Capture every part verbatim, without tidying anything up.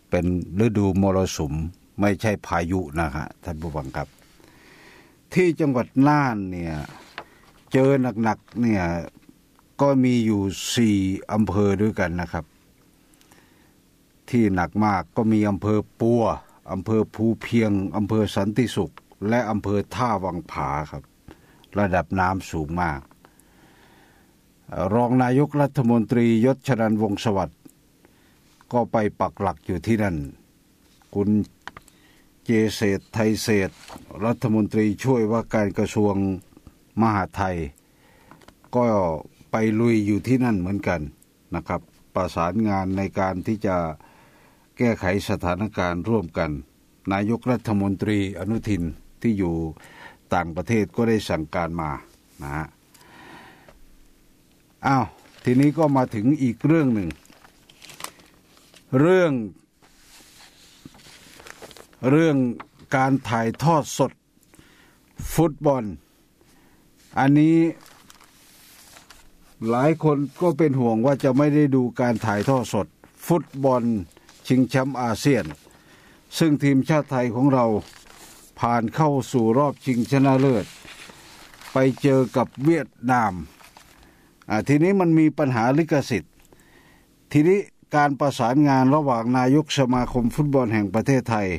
เป็นฤดูมรสุมไม่ใช่พายุนะฮะท่านผู้ฟังครับที่จังหวัดน่านเนี่ยเจอหนักๆเนี่ยก็มีอยู่สี่อำเภอด้วยกันนะครับที่หนักมากก็มีอำเภอปัวอำเภอภูเพียงอำเภอสันติสุขและอำเภอท่าวังผาครับระดับน้ำสูงมากรองนายกรัฐมนตรียศชนันท์วงศ์สวัสดิ์ก็ไปปักหลักอยู่ที่นั่นคุณเจเศรษฐ์ไทยเศรษฐ์รัฐมนตรีช่วยว่าการกระทรวงมหาดไทยก็ไปลุยอยู่ที่นั่นเหมือนกันนะครับประสานงานในการที่จะแก้ไขสถานการณ์ร่วมกันนายกรัฐมนตรีอนุทินที่อยู่ต่างประเทศก็ได้สั่งการมานะฮะอ้าวทีนี้ก็มาถึงอีกเรื่องหนึ่งเรื่องเรื่องการถ่ายทอดสดฟุตบอลอันนี้หลายคนก็เป็นห่วงว่าจะไม่ได้ดูการถ่ายทอดสดฟุตบอลชิงแชมป์อาเซียนซึ่งทีมชาติไทยของเราผ่านเข้าสู่รอบชิงชนะเลิศไปเจอกับเวียดนามอ่าทีนี้มันมีปัญหาลิขสิทธิ์ทีนี้การประสานงานระหว่างนายกสมาคมฟุตบอลแห่งประเทศไทย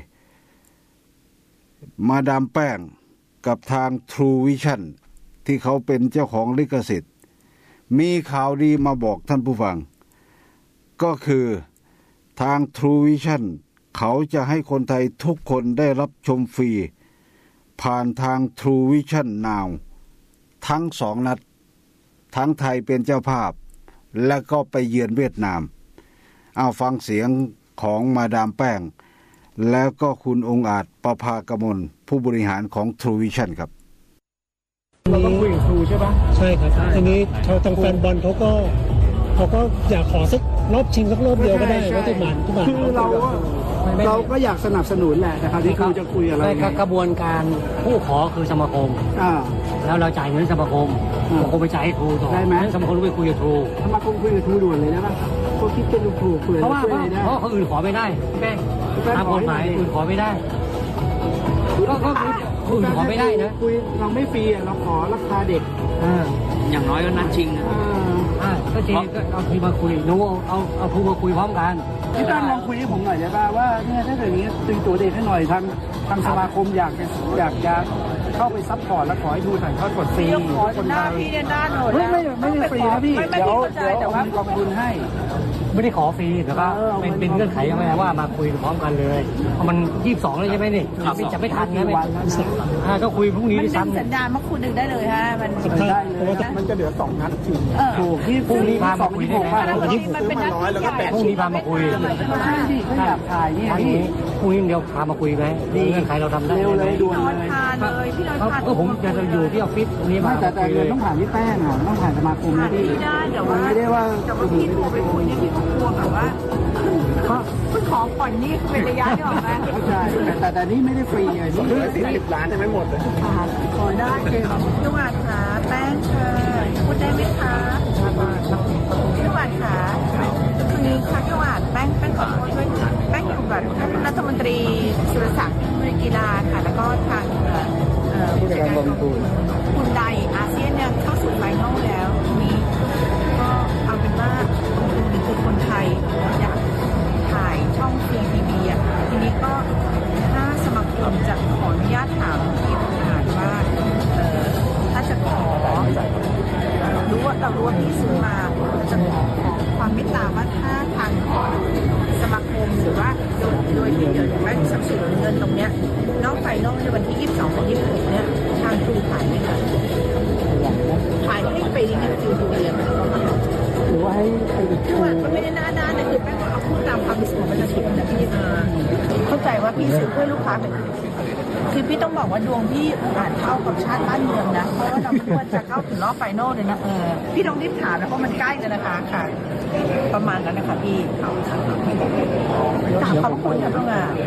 มาดามแป้งกับทาง True Vision ที่เขาเป็นเจ้าของลิขสิทธิ์มีข่าวดีมาบอกท่านผู้ฟังก็คือทาง True Vision เขาจะให้คนไทยทุกคนได้รับชมฟรีผ่านทาง True Vision Now ทั้งสองนัดทั้งไทยเป็นเจ้าภาพและก็ไปเยือนเวียดนามเอาฟังเสียงของมาดามแป้งแล้วก็คุณองค์อาจประภากมลผู้บริหารของ True Vision ครับเราต้องคุยกับครูใช่ปะใช่ครับทีนี้ทางแฟนบอลเขาก็เขาก็อยากขอสักรอบชิงสักรอบเดียวก็ได้ก็จะมันทุกวันคือเราเราก็อยากสนับสนุนแหละนะครับที่ครูจะคุยอะไรกระบวนการผู้ขอคือสมาคมแล้วเราจ่ายเงินสมาคมสมาคมไปจ่ายให้ครูต่อได้ไหมสมาคมไปคุยกับครูสมาคมคุยกับครูด่วนเลยนะป่ะเขาคิดเป็นครูคุยเพราะว่าเพราะเขาอื่นขอไม่ได้แม่ตามกฎหมายอื่นขอไม่ได้ก็ก็คืออื่นขอไม่ได้นะคุยเราไม่ฟรีเราขอราคาเด็กอย่างน้อยก็นัดชิงนะก็จริงก็เอาทีมาคุยนู้เอาเอาครูมาคุยพร้อมกันพี่ตั้งลองคุยให้ผมหน่อยได้ป่ะว่าเนี่ยถ้าเกิดอย่างนี้ตึงตัวเด็กให้หน่อยทางทางสมาคมอยากจะอยากจะเข้าไปซัพพอร์ตและขอให้ดูถ่ายทอดสดฟรีคนหน้าพี่เนี่ยด้านหมดไม่ไม่ไม่ได้ฟรีนะพี่เดี๋ยวเดี๋ยวมีกองทุนให้ไม่ได้ขอฟรีแต่ว่าเป็นเป็นเงื่อนไขยังไงว่ามาคุยพร้อมกันเลยมันยี่สิบสองเลยใช่ไหมนี่จะไม่ทันนะไม่ก็คุยพรุ่งนี้มันเป็นสัญญาณมาคุยดึงได้เลยฮะมันได้เลยมันจะเหลือสองนัดชิงถูกที่พรุ่งนี้พามาคุยได้ไหมวันนี้มันเป็นนัดที่ใหญ่พรุ่งนี้พามาคุยใช่ที่เขาอยากถ่ายนี่พี่พรุ่งนี้เดียวพามาคุยไหมนี่เงื่อนไขเราทำได้เร็วเลยด่วนเลยพาเลยพี่น้อยพาก็ผมจะอยู่ที่ออฟฟิศตรงนี้มาแต่แต่ต้องผ่านพี่แป้งอ่ะต้องผ่านสมาคมนะพี่ได้แต่ว่าไม่ได้ว่าแต่ว่าพี่โทรไปคุยเนี่ยพี่ก็กลัวแบบว่าเพิ่งขอผ่อนนี่เป็นระยะที่ออกมาเข้าใจแต่แต่นี่ไม่ได้ฟรีไงนี่สี่สิบล้านจะไม่หมดเลยขอได้เลยพี่หวานขาแป้งเธอพูดได้ไหมคะพี่หวานขาคือนี้ค่ะพี่หวานแป้งแป้งขอโทษด้วยแป้งอยู่กับท่านรัฐมนตรีสุรศักดิ์บริกีฬาค่ะแล้วก็ทางผู้จัดการคุณใดอาเซียนเนี่ยเข้าสู่ไฟนอลแล้วทีนี้ก็เอาเป็นว่าคือคนไทยอยากถ่ายช่องฟรีทีวีอ่ะทีนี้ก็ถ้าสมาคมจะขออนุญาตถามที่ทำงานว่าถ้าจะขอรู้ว่าเรารู้ว่าพี่ซื้อมาจะขอขอความเมตตาว่าถ้าทางสมาคมหรือว่าโดยโดยที่เดี๋ยวแม่สับสนเงินตรงเนี้ยนอกไฟนอกในวันที่ยี่สิบสองกับยี่สิบหกเนี่ยทางครูถ่ายไหมคะถ่ายให้ไปรีวิวดูเรียนหรือว่าให้ไปดูมันไม่ได้หน้าด้านแต่คือแป้งเอาพูดตามความรู้สึกของประชาชนนะพี่เข้าใจว่าพี่ซื้อเพื่อลูกค้าเป็นคือพี่ต้องบอกว่าดวงพี่อาจเข้ากับชาติบ้านเมืองนะเพราะว่าเราควรจะเข้าถึงรอบไฟนอลเลยนะเออพี่ต้องรีบถามนะเพราะมันใกล้กันนะคะค่ะประมาณนั้นนะคะพี่ถามขอบคุณค่ะทุกงาน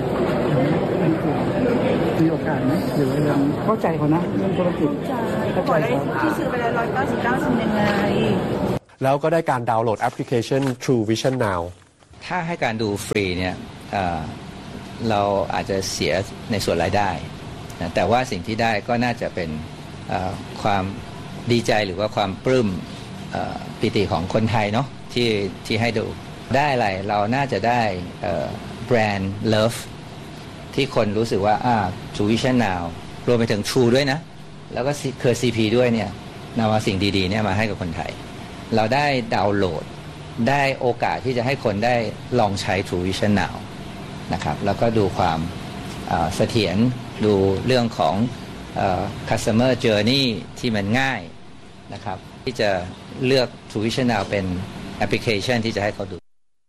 มีโอกาสไหมหรือเรื่องเข้าใจเขานะเรื่องธุรกิจเข้าใจเขาที่ซื้อไปแล้วร้อยเก้าสิบเก้าสิบยังไงแล้วก็ได้การดาวน์โหลดแอปพลิเคชัน True Vision Now ถ้าให้การดูฟรีเนี่ยเราอาจจะเสียในส่วนรายได้นะแต่ว่าสิ่งที่ได้ก็น่าจะเป็นความดีใจหรือว่าความปลื้มปิติของคนไทยเนาะที่ที่ให้ดูได้อะไรเราน่าจะได้แบรนด์ Love ที่คนรู้สึกว่าอ่า True Vision Now รวมไปถึง True ด้วยนะแล้วก็เครือ ซี พี ด้วยเนี่ยนำเอาสิ่งดีๆเนี่ยมาให้กับคนไทยเราได้ดาวน์โหลดได้โอกาสที่จะให้คนได้ลองใช้ True Vision Now นะครับแล้วก็ดูความเสถียรดูเรื่องของ customer journey ที่มันง่ายนะครับที่จะเลือก True Vision Now เป็นแอปพลิเคชันที่จะให้เขาดู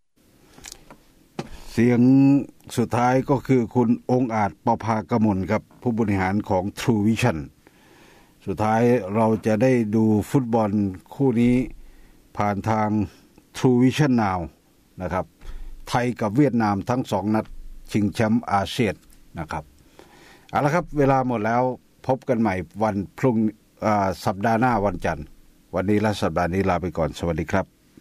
เสียงสุดท้ายก็คือคุณองค์อาจประภากมลครับผู้บริหารของ True Vision สุดท้ายเราจะได้ดูฟุตบอลคู่นี้ผ่านทาง True Vision Now นะครับไทยกับเวียดนามทั้งสองนัดชิงแชมป์อาเซียนนะครับเอาละครับเวลาหมดแล้วพบกันใหม่วันพรุ่งสัปดาห์หน้าวันจันทร์วันนี้และสัปดาห์นี้ลาไปก่อนสวัสดีครับ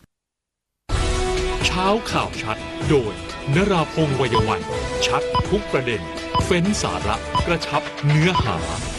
เช้าข่าวชัดโดยนราพงษ์ วัยวันชัดทุกประเด็นเฟ้นสาระกระชับเนื้อหา